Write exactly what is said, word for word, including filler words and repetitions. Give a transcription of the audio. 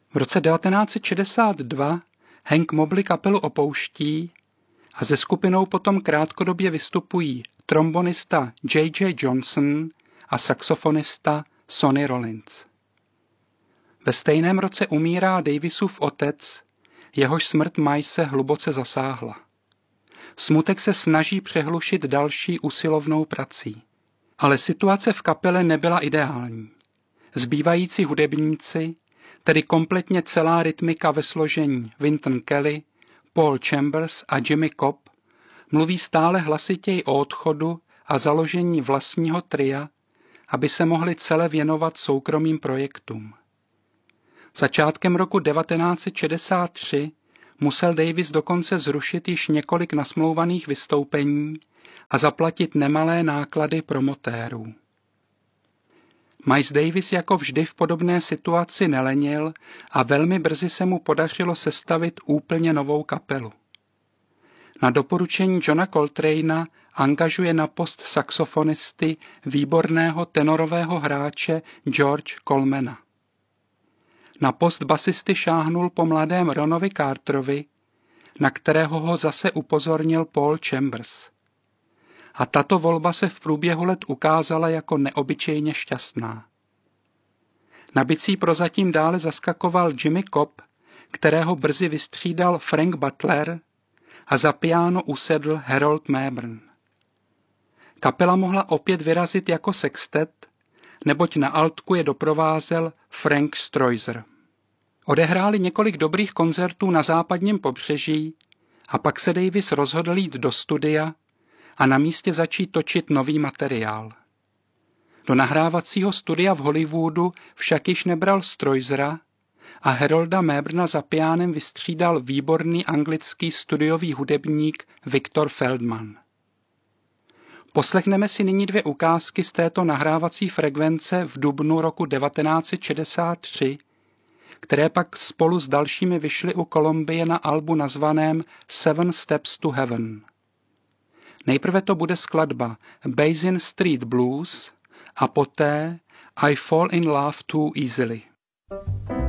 V roce devatenáct set šedesát dva Hank Mobley kapelu opouští a se skupinou potom krátkodobě vystupují trombonista J J Johnson a saxofonista Sonny Rollins. Ve stejném roce umírá Davisův otec, jehož smrt Mice hluboce zasáhla. Smutek se snaží přehlušit další usilovnou prací. Ale situace v kapele nebyla ideální. Zbývající hudebníci, tedy kompletně celá rytmika ve složení Wynton Kelly, Paul Chambers a Jimmy Cobb, mluví stále hlasitěji o odchodu a založení vlastního tria, aby se mohli celé věnovat soukromým projektům. Začátkem roku devatenáct set šedesát tři musel Davis dokonce zrušit již několik nasmlouvaných vystoupení a zaplatit nemalé náklady promotérů. Miles Davis jako vždy v podobné situaci nelenil a velmi brzy se mu podařilo sestavit úplně novou kapelu. Na doporučení Johna Coltrane'a angažuje na post saxofonisty výborného tenorového hráče George Colemana. Na post basisty šáhnul po mladém Ronovi Carterovi, na kterého ho zase upozornil Paul Chambers. A tato volba se v průběhu let ukázala jako neobyčejně šťastná. Na bicí prozatím dále zaskakoval Jimmy Cobb, kterého brzy vystřídal Frank Butler, a za piano usedl Harold Mabern. Kapela mohla opět vyrazit jako sextet, neboť na altku je doprovázel Frank Stroiser. Odehráli několik dobrých koncertů na západním pobřeží a pak se Davis rozhodl jít do studia a na místě začít točit nový materiál. Do nahrávacího studia v Hollywoodu však již nebral Stroisera a Harolda Maberna za piánem vystřídal výborný anglický studiový hudebník Victor Feldman. Poslechneme si nyní dvě ukázky z této nahrávací frekvence v dubnu roku devatenáct set šedesát tři, které pak spolu s dalšími vyšly u Columbie na albu nazvaném Seven Steps to Heaven. Nejprve to bude skladba Basin Street Blues a poté I Fall in Love Too Easily.